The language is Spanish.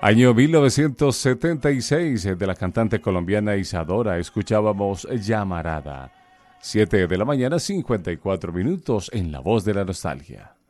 Año 1976, de la cantante colombiana Isadora, escuchábamos Llamarada. 7 de la mañana, 54 minutos en La Voz de la Nostalgia.